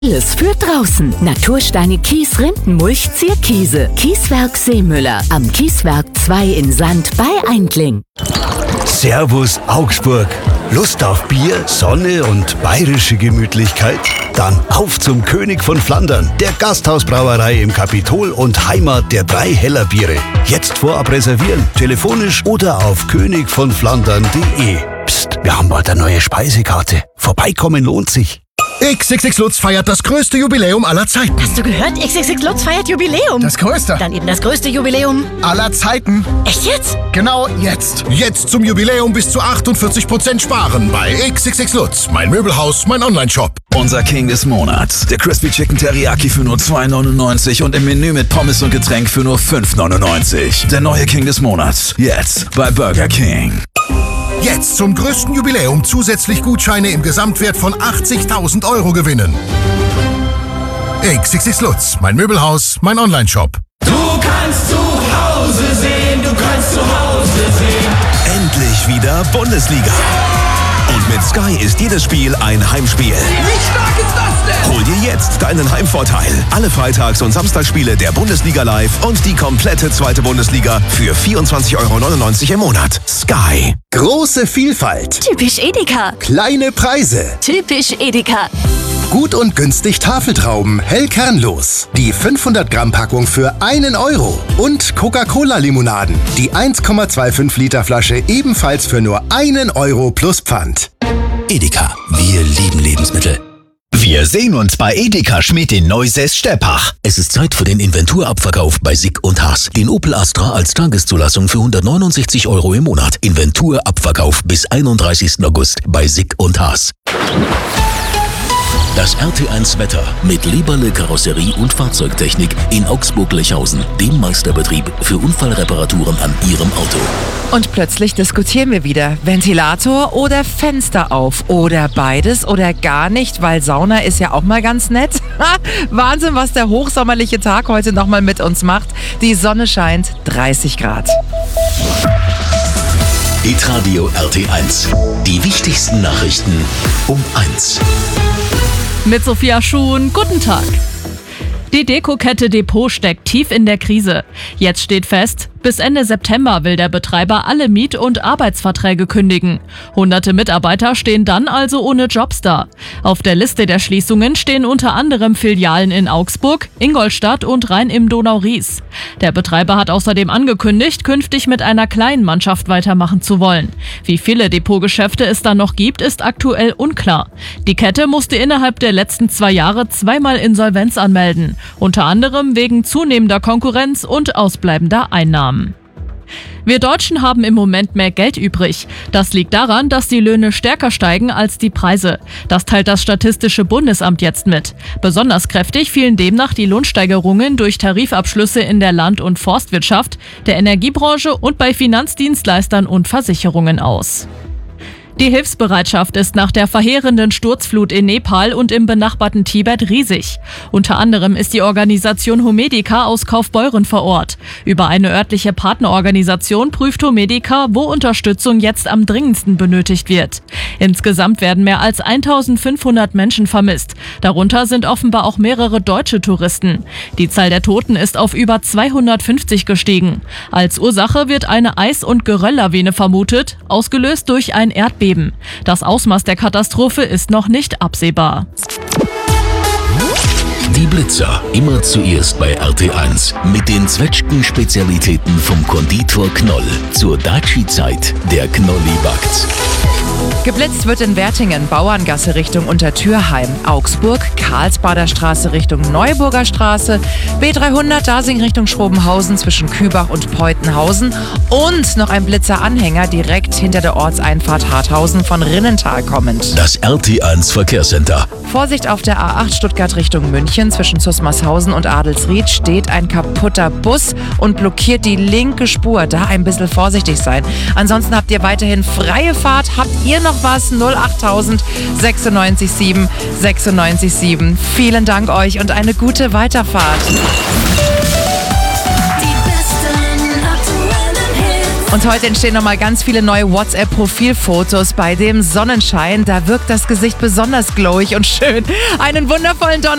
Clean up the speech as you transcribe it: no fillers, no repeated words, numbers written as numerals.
Alles für draußen. Natursteine, Kies, Rindenmulch, Zierkiese. Kieswerk Seemüller. Am Kieswerk 2 in Sand bei Eindling. Servus Augsburg. Lust auf Bier, Sonne und bayerische Gemütlichkeit? Dann auf zum König von Flandern, der Gasthausbrauerei im Kapitol und Heimat der 3 Heller Biere. Jetzt vorab reservieren, telefonisch oder auf königvonflandern.de. Psst, wir haben bald eine neue Speisekarte. Vorbeikommen lohnt sich. XXX Lutz feiert das größte Jubiläum aller Zeiten. Hast du gehört? XXX Lutz feiert Jubiläum. Das größte. Dann eben das größte Jubiläum aller Zeiten. Echt jetzt? Genau jetzt. Jetzt zum Jubiläum bis zu 48% sparen bei XXX Lutz. Mein Möbelhaus, mein Onlineshop. Unser King des Monats. Der Crispy Chicken Teriyaki für nur 2,99 und im Menü mit Pommes und Getränk für nur 5,99. Der neue King des Monats. Jetzt bei Burger King. Jetzt zum größten Jubiläum zusätzlich Gutscheine im Gesamtwert von 80.000 € gewinnen. XXX Lutz, mein Möbelhaus, mein Onlineshop. Du kannst zu Hause sehen, du kannst zu Hause sehen. Endlich wieder Bundesliga. Und mit Sky ist jedes Spiel ein Heimspiel. Wie stark ist das denn? Hol dir jetzt deinen Heimvorteil. Alle Freitags- und Samstagsspiele der Bundesliga live und die komplette 2. Bundesliga für 24,99 € im Monat. Sky. Große Vielfalt. Typisch Edeka. Kleine Preise. Typisch Edeka. Gut und günstig Tafeltrauben, hell kernlos. Die 500-Gramm-Packung für 1 €. Und Coca-Cola-Limonaden. Die 1,25 Liter Flasche ebenfalls für nur 1 € plus Pfand. Edeka, wir lieben Lebensmittel. Wir sehen uns bei Edeka Schmidt in Neusäß-Steppach. Es ist Zeit für den Inventurabverkauf bei Sick und Haas. Den Opel Astra als Tageszulassung für 169 € im Monat. Inventurabverkauf bis 31. August bei Sick und Haas. Das RT1 Wetter mit Leberle Karosserie und Fahrzeugtechnik in Augsburg-Lechhausen, dem Meisterbetrieb für Unfallreparaturen an Ihrem Auto. Und plötzlich diskutieren wir wieder. Ventilator oder Fenster auf? Oder beides oder gar nicht, weil Sauna ist ja auch mal ganz nett. Wahnsinn, was der hochsommerliche Tag heute nochmal mit uns macht. Die Sonne scheint, 30 Grad. Hitradio RT1. Die wichtigsten Nachrichten um 1. Mit Sophia Schuhn, guten Tag. Die Dekokette Depot steckt tief in der Krise. Jetzt steht fest, bis Ende September will der Betreiber alle Miet- und Arbeitsverträge kündigen. Hunderte Mitarbeiter stehen dann also ohne Jobs da. Auf der Liste der Schließungen stehen unter anderem Filialen in Augsburg, Ingolstadt und Rhein im Donau-Ries. Der Betreiber hat außerdem angekündigt, künftig mit einer kleinen Mannschaft weitermachen zu wollen. Wie viele Depotgeschäfte es dann noch gibt, ist aktuell unklar. Die Kette musste innerhalb der letzten 2 Jahre zweimal Insolvenz anmelden. Unter anderem wegen zunehmender Konkurrenz und ausbleibender Einnahmen. Wir Deutschen haben im Moment mehr Geld übrig. Das liegt daran, dass die Löhne stärker steigen als die Preise. Das teilt das Statistische Bundesamt jetzt mit. Besonders kräftig fielen demnach die Lohnsteigerungen durch Tarifabschlüsse in der Land- und Forstwirtschaft, der Energiebranche und bei Finanzdienstleistern und Versicherungen aus. Die Hilfsbereitschaft ist nach der verheerenden Sturzflut in Nepal und im benachbarten Tibet riesig. Unter anderem ist die Organisation Homedica aus Kaufbeuren vor Ort. Über eine örtliche Partnerorganisation prüft Homedica, wo Unterstützung jetzt am dringendsten benötigt wird. Insgesamt werden mehr als 1500 Menschen vermisst. Darunter sind offenbar auch mehrere deutsche Touristen. Die Zahl der Toten ist auf über 250 gestiegen. Als Ursache wird eine Eis- und Gerölllawine vermutet, ausgelöst durch ein Erdbeben. Das Ausmaß der Katastrophe ist noch nicht absehbar. Die Blitzer, immer zuerst bei RT1 mit den Zwetschgen-Spezialitäten vom Konditor Knoll. Zur Daci-Zeit, der Knolli backt. Geblitzt wird in Wertingen, Bauerngasse Richtung Untertürheim, Augsburg, Karlsbader Straße Richtung Neuburger Straße, B300 Dasing Richtung Schrobenhausen zwischen Kübach und Peutenhausen und noch ein Blitzer-Anhänger direkt hinter der Ortseinfahrt Harthausen von Rinnental kommend. Das RT1 Verkehrscenter. Vorsicht auf der A8 Stuttgart Richtung München zwischen Zusmarshausen und Adelsried steht ein kaputter Bus und blockiert die linke Spur. Da ein bisschen vorsichtig sein. Ansonsten habt ihr weiterhin freie Fahrt. Habt ihr noch was? 08000 967 967. Vielen Dank euch und eine gute Weiterfahrt. Die besten aktuellen Hits. Und heute entstehen nochmal ganz viele neue WhatsApp-Profilfotos bei dem Sonnenschein. Da wirkt das Gesicht besonders glowig und schön. Einen wundervollen Donnerstag.